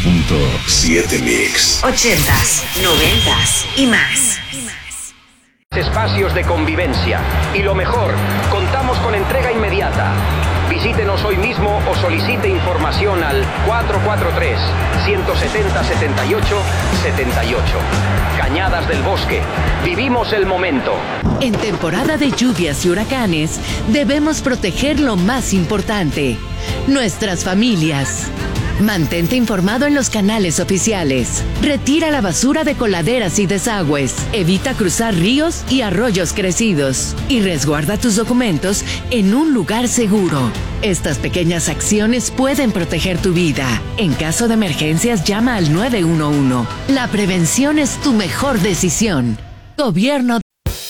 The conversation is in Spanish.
100.7 Mix. 80s, 90s y más. Espacios de convivencia. Y lo mejor, contamos con entrega inmediata. Visítenos hoy mismo o solicite información al 443-170-78-78. Cañadas del Bosque. Vivimos el momento. En temporada de lluvias y huracanes, debemos proteger lo más importante: nuestras familias. Mantente informado en los canales oficiales. Retira la basura de coladeras y desagües. Evita cruzar ríos y arroyos crecidos. Y resguarda tus documentos en un lugar seguro. Estas pequeñas acciones pueden proteger tu vida. En caso de emergencias, llama al 911. La prevención es tu mejor decisión. Gobierno